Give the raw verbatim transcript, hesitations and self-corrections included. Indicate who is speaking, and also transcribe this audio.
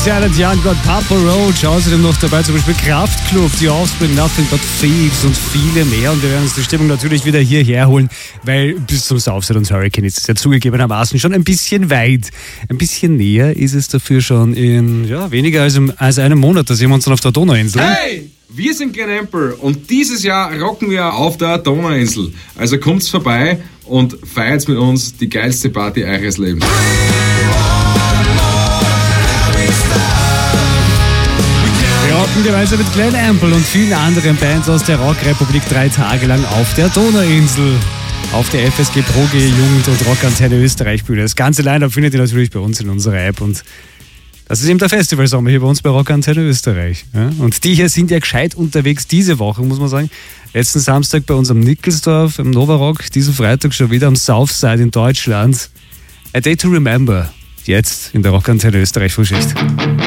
Speaker 1: Silent Young, Got Papa Roach, außerdem noch dabei zum Beispiel Kraftklub, The Offspring, Nothing But Thieves und viele mehr. Und wir werden uns die Stimmung natürlich wieder hierher holen, weil bis zum Southside und Hurricane ist es ja zugegebenermaßen schon ein bisschen weit. Ein bisschen näher ist es dafür schon in ja, weniger als, im, als einem Monat. Da sehen wir uns dann auf der Donauinsel.
Speaker 2: Hey! Wir sind Glen Ample und dieses Jahr rocken wir auf der Donauinsel. Also kommt's vorbei und feiert mit uns die geilste Party eures Lebens.
Speaker 1: Wir rocken gemeinsam mit Glen Ample und vielen anderen Bands aus der Rockrepublik drei Tage lang auf der Donauinsel. Auf der F S G Pro G Jugend und Rockantenne Österreich Bühne. Das ganze Line-Up findet ihr natürlich bei uns in unserer App und das ist eben der Festivalsommer hier bei uns bei Rockantenne Österreich. Ja? Und die hier sind ja gescheit unterwegs diese Woche, muss man sagen. Letzten Samstag bei uns am Nickelsdorf, im Novarock, diesen Freitag schon wieder am Southside in Deutschland. A Day to Remember, jetzt in der Rockantenne Österreich Frühschicht.